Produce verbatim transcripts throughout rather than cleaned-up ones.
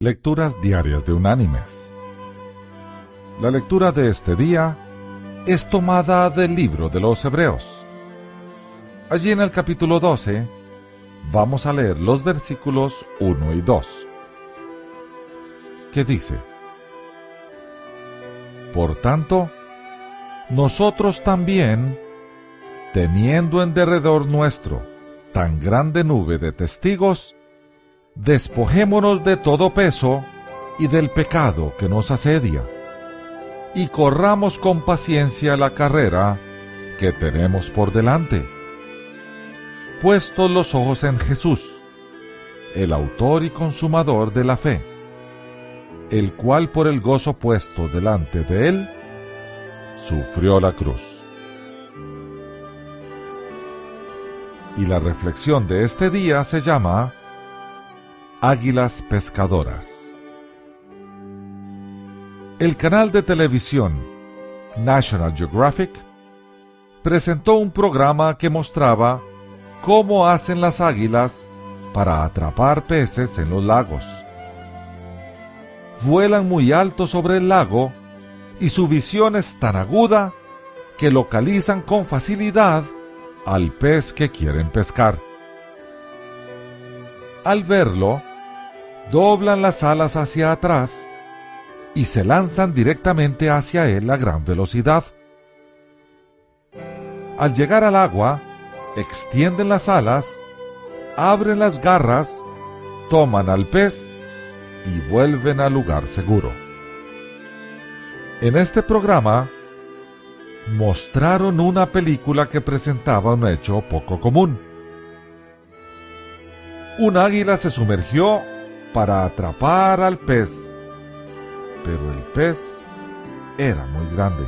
Lecturas diarias de Unánimes. La lectura de este día es tomada del libro de los Hebreos. Allí en el capítulo doce vamos a leer los versículos uno y dos, que dice: Por tanto, nosotros también, teniendo en derredor nuestro tan grande nube de testigos, despojémonos de todo peso y del pecado que nos asedia, y corramos con paciencia la carrera que tenemos por delante, puestos los ojos en Jesús, el autor y consumador de la fe, el cual por el gozo puesto delante de él, sufrió la cruz. Y la reflexión de este día se llama Águilas pescadoras. El canal de televisión National Geographic presentó un programa que mostraba cómo hacen las águilas para atrapar peces en los lagos. Vuelan muy alto sobre el lago y su visión es tan aguda que localizan con facilidad al pez que quieren pescar. Al verlo, doblan las alas hacia atrás y se lanzan directamente hacia él a gran velocidad. Al llegar al agua, extienden las alas, abren las garras, toman al pez y vuelven al lugar seguro. En este programa, mostraron una película que presentaba un hecho poco común. Un águila se sumergió para atrapar al pez, pero el pez era muy grande.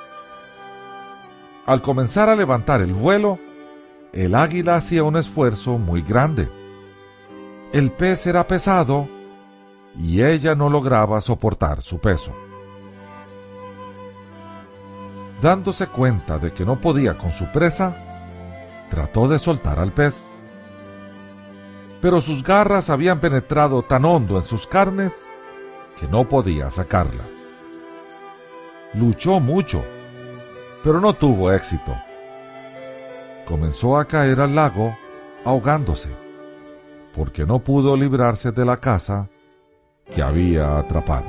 Al comenzar a levantar el vuelo, el águila hacía un esfuerzo muy grande. El pez era pesado y ella no lograba soportar su peso. Dándose cuenta de que no podía con su presa, trató de soltar al pez, pero sus garras habían penetrado tan hondo en sus carnes que no podía sacarlas. Luchó mucho, pero no tuvo éxito. Comenzó a caer al lago ahogándose, porque no pudo librarse de la caza que había atrapado.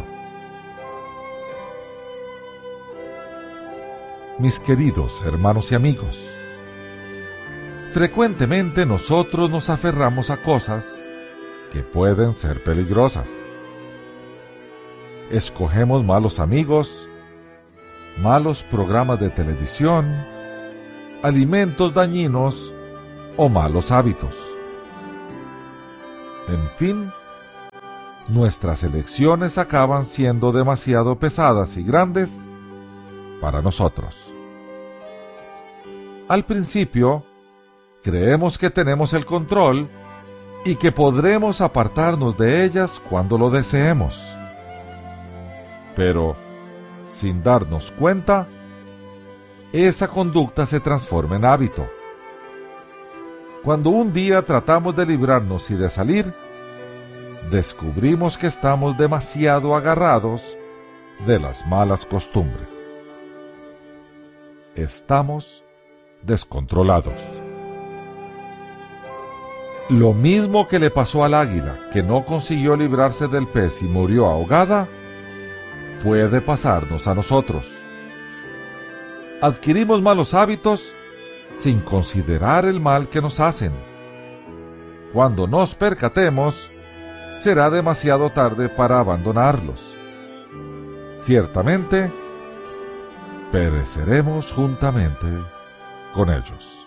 Mis queridos hermanos y amigos, frecuentemente nosotros nos aferramos a cosas que pueden ser peligrosas. Escogemos malos amigos, malos programas de televisión, alimentos dañinos o malos hábitos. En fin, nuestras elecciones acaban siendo demasiado pesadas y grandes para nosotros. Al principio, creemos que tenemos el control y que podremos apartarnos de ellas cuando lo deseemos. Pero, sin darnos cuenta, esa conducta se transforma en hábito. Cuando un día tratamos de librarnos y de salir, descubrimos que estamos demasiado agarrados de las malas costumbres. Estamos descontrolados. Lo mismo que le pasó al águila, que no consiguió librarse del pez y murió ahogada, puede pasarnos a nosotros. Adquirimos malos hábitos sin considerar el mal que nos hacen. Cuando nos percatemos, será demasiado tarde para abandonarlos. Ciertamente, pereceremos juntamente con ellos.